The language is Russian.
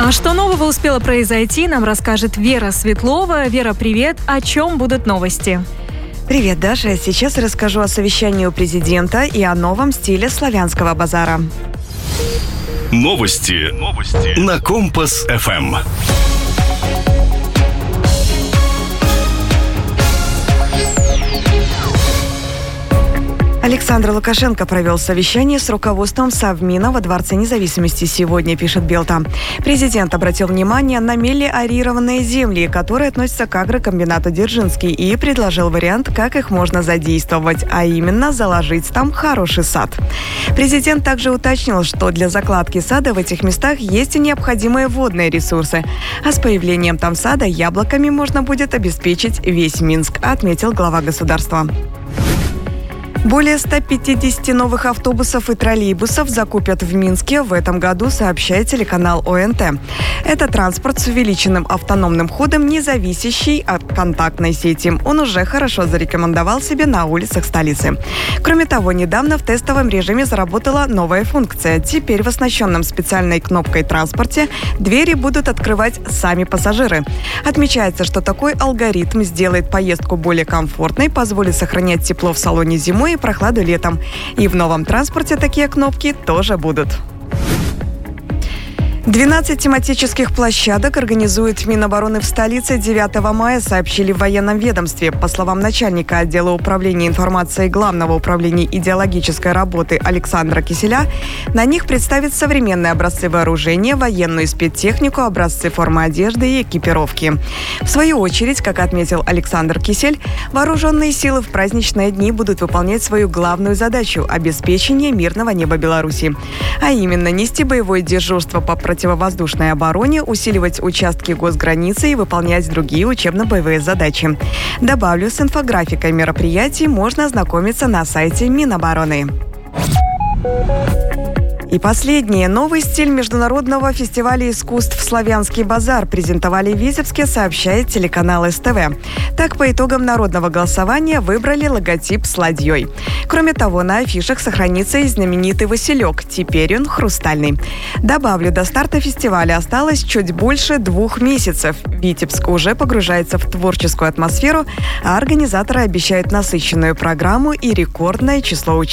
А что нового успело произойти, нам расскажет Вера Светлова. Вера, привет! О чем будут новости? Привет, Даша. Сейчас расскажу о совещании у президента и о новом стиле славянского базара. Новости на Компас-ФМ. Александр Лукашенко провел совещание с руководством Совмина во Дворце независимости сегодня, пишет Белта. Президент обратил внимание на мелиорированные земли, которые относятся к агрокомбинату Дзержинский, и предложил вариант, как их можно задействовать, а именно заложить там хороший сад. Президент также уточнил, что для закладки сада в этих местах есть и необходимые водные ресурсы, а с появлением там сада яблоками можно будет обеспечить весь Минск, отметил глава государства. Более 150 новых автобусов и троллейбусов закупят в Минске в этом году, сообщает телеканал ОНТ. Это транспорт с увеличенным автономным ходом, не зависящий от контактной сети. Он уже хорошо зарекомендовал себя на улицах столицы. Кроме того, недавно в тестовом режиме заработала новая функция. Теперь в оснащенном специальной кнопкой транспорте двери будут открывать сами пассажиры. Отмечается, что такой алгоритм сделает поездку более комфортной, позволит сохранять тепло в салоне зимой и прохладу летом. И в новом транспорте такие кнопки тоже будут. 12 тематических площадок организует Минобороны в столице 9 мая, сообщили в военном ведомстве. По словам начальника отдела управления информацией Главного управления идеологической работы Александра Киселя, на них представят современные образцы вооружения, военную спецтехнику, образцы формы одежды и экипировки. В свою очередь, как отметил Александр Кисель, вооруженные силы в праздничные дни будут выполнять свою главную задачу – обеспечение мирного неба Беларуси. А именно, нести боевое дежурство по противовоздушной обороне, усиливать участки госграницы и выполнять другие учебно-боевые задачи. Добавлю, с инфографикой мероприятий можно ознакомиться на сайте Минобороны. И последнее. Новый стиль международного фестиваля искусств «Славянский базар» презентовали в Витебске, сообщает телеканал СТВ. Так, по итогам народного голосования выбрали логотип с ладьей. Кроме того, на афишах сохранится и знаменитый Василек. Теперь он хрустальный. Добавлю, до старта фестиваля осталось чуть больше 2 месяцев. Витебск уже погружается в творческую атмосферу, а организаторы обещают насыщенную программу и рекордное число участников.